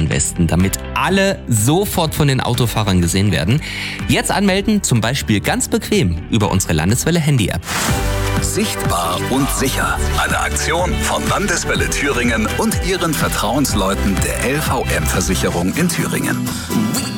Warnwesten, damit alle sofort von den Autofahrern gesehen werden. Jetzt anmelden, zum Beispiel ganz bequem über unsere Landeswelle Handy-App. Sichtbar und sicher. Eine Aktion von Landeswelle Thüringen und ihren Vertrauensleuten der LVM-Versicherung in Thüringen.